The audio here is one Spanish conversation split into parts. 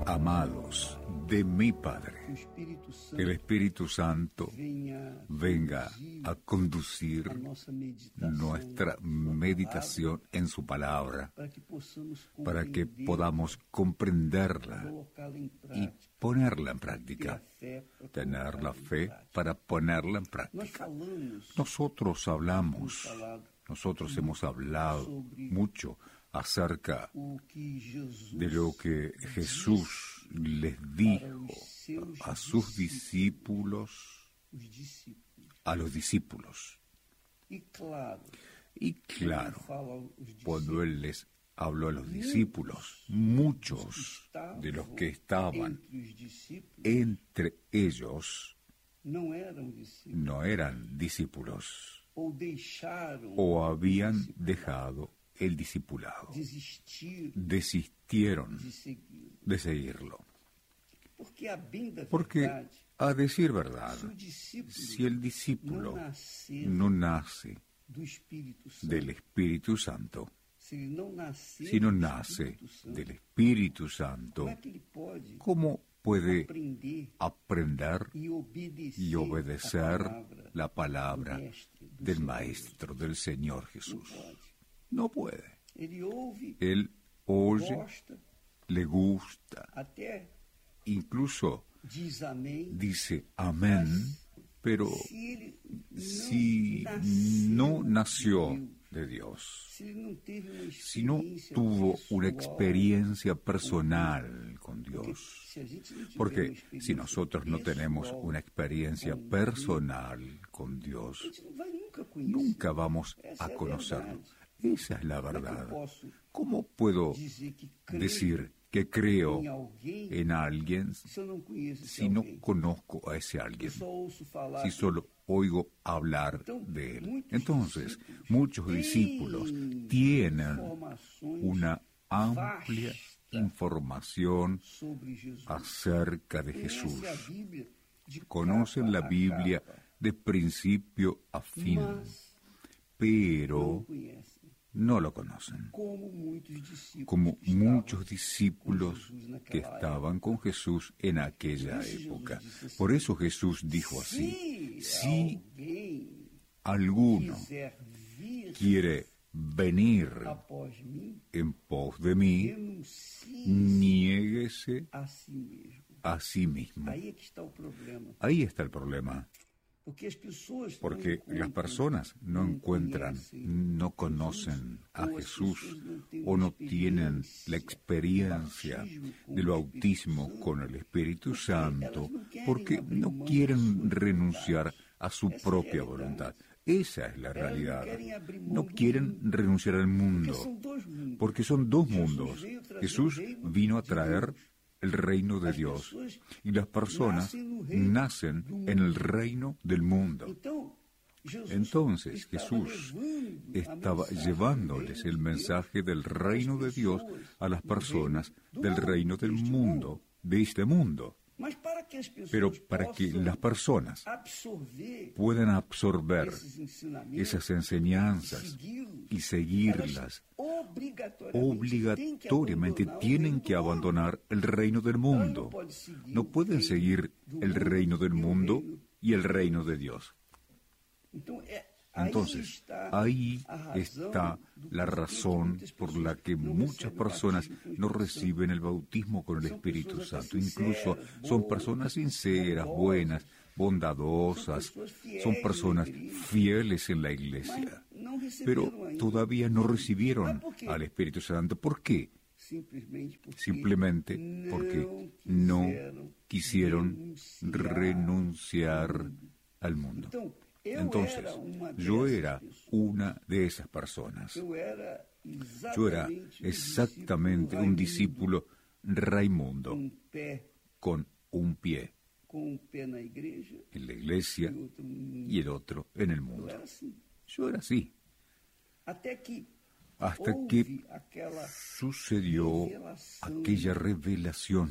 Amados de mi Padre, que el Espíritu Santo venga a conducir nuestra meditación en su palabra, para que podamos comprenderla y ponerla en práctica, tener la fe para ponerla en práctica. Nosotros hemos hablado mucho acerca de lo que Jesús les dijo a sus discípulos, a los discípulos. Y claro, cuando Él les habló a los discípulos, muchos de los que estaban entre ellos no eran discípulos o habían dejado el discipulado, desistieron de seguirlo. Porque, a decir verdad, si el discípulo no nace del Espíritu Santo, si no nace del Espíritu Santo, ¿cómo puede aprender y obedecer la palabra del Maestro, del Señor Jesús? No puede. Él oye, le gusta, incluso dice amén, pero si no nació de Dios, si no tuvo una experiencia personal con Dios, porque si nosotros no tenemos una experiencia personal con Dios, nunca vamos a conocerlo. Esa es la verdad. ¿Cómo puedo decir que creo en alguien si no conozco a ese alguien? Si solo oigo hablar de él. Entonces, muchos discípulos tienen una amplia información acerca de Jesús. Conocen la Biblia de principio a fin, pero no lo conocen, como muchos discípulos que estaban con Jesús en aquella época. Por eso Jesús dijo así: si alguno quiere venir en pos de mí, niéguese a sí mismo. Ahí está el problema. Porque las personas no encuentran, no conocen a Jesús o no tienen la experiencia del bautismo con el Espíritu Santo porque no quieren renunciar a su propia voluntad. Esa es la realidad. No quieren renunciar al mundo porque son dos mundos. Jesús vino a traer el reino de Dios, y las personas nacen en el reino del mundo. Entonces Jesús estaba llevándoles el mensaje del reino de Dios a las personas del reino del mundo, de este mundo. Pero para que las personas puedan absorber esas enseñanzas y seguirlas, obligatoriamente tienen que abandonar el reino del mundo. No pueden seguir el reino del mundo y el reino de Dios. Entonces, ahí está la razón por la que muchas personas no reciben el bautismo con el Espíritu Santo. Incluso son personas sinceras, buenas, bondadosas, son personas fieles en la iglesia, pero todavía no recibieron al Espíritu Santo. ¿Por qué? Simplemente porque no quisieron renunciar al mundo. Entonces, yo era una de esas personas. Yo era exactamente un discípulo Raimundo, con un pie en la iglesia y el otro en el mundo. Yo era así. Hasta que sucedió aquella revelación,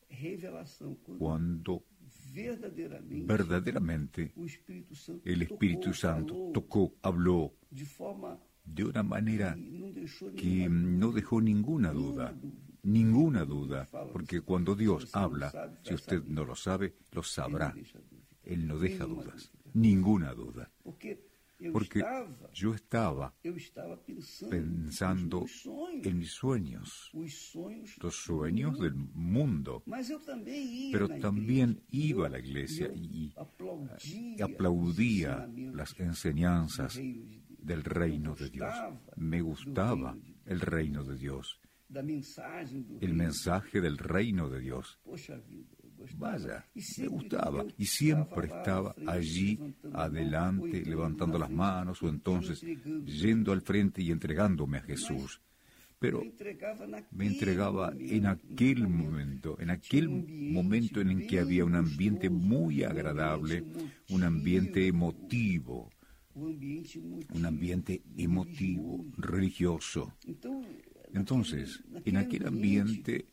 cuando verdaderamente el Espíritu Santo tocó, habló de una manera que no dejó ninguna duda. ninguna duda, porque cuando Dios habla, si usted no lo sabe, lo sabrá. Él no deja dudas, ninguna duda. Porque yo estaba pensando en mis sueños, los sueños del mundo, pero también iba a la iglesia y aplaudía las enseñanzas del reino de Dios. Me gustaba el reino de Dios, el mensaje del reino de Dios. Vaya, me gustaba y siempre estaba allí adelante levantando las manos o entonces yendo al frente y entregándome a Jesús. Pero me entregaba en aquel momento en el que había un ambiente muy agradable, un ambiente emotivo, religioso. Entonces, en aquel ambiente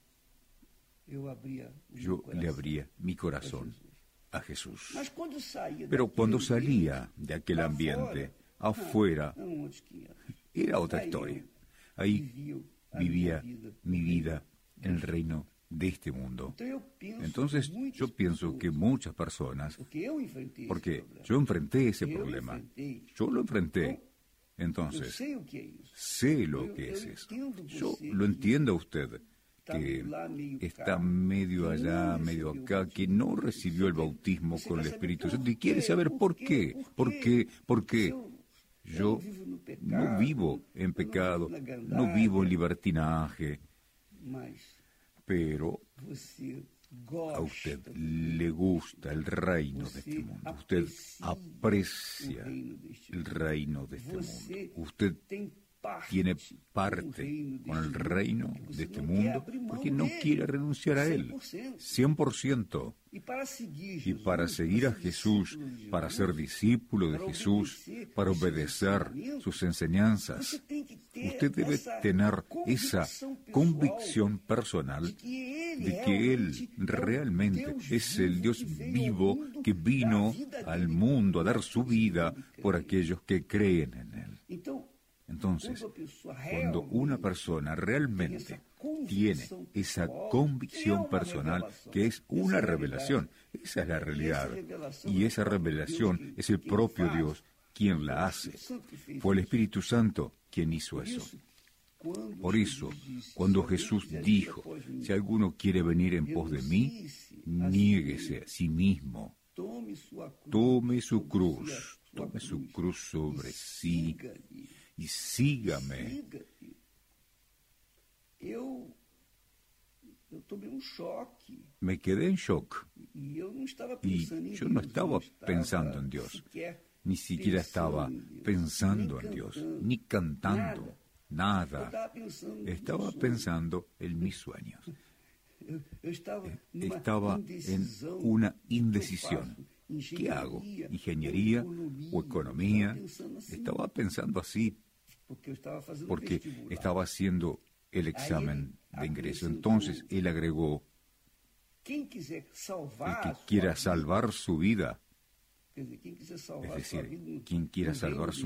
yo le abría mi corazón a Jesús. Pero cuando salía de aquel ambiente, afuera, era otra historia. Ahí vivía mi vida en el reino de este mundo. Entonces, yo pienso que muchas personas, porque yo enfrenté ese problema, yo lo enfrenté, entonces, sé lo que es eso. Yo lo entiendo a usted, que está medio allá, medio acá, que no recibió el bautismo con el Espíritu Santo y quiere saber por qué. ¿Por qué? Yo no vivo en pecado, no vivo en libertinaje, pero a usted le gusta el reino de este mundo, usted aprecia el reino de este mundo, usted tiene parte con el reino de este mundo porque no quiere renunciar a él, 100%. Y para seguir a Jesús, para ser discípulo de Jesús, para obedecer sus enseñanzas, usted debe tener esa convicción personal de que Él realmente es el Dios vivo que vino al mundo a dar su vida por aquellos que creen en Él. Entonces, cuando una persona realmente tiene esa convicción personal, que es una revelación, esa es la realidad, y esa revelación es el propio Dios quien la hace. Fue el Espíritu Santo quien hizo eso. Por eso, cuando Jesús dijo, si alguno quiere venir en pos de mí, niéguese a sí mismo, tome su cruz sobre sí, y sígame. Me quedé en shock. Y yo no estaba pensando en Dios. Ni siquiera estaba pensando en Dios, ni cantando, nada. Estaba pensando en mis sueños. Estaba en una indecisión. ¿Qué hago? ¿Ingeniería o economía? Estaba pensando así porque estaba haciendo el examen de ingreso. Entonces él agregó, el que quiera salvar su vida, es decir, quien quiera salvar su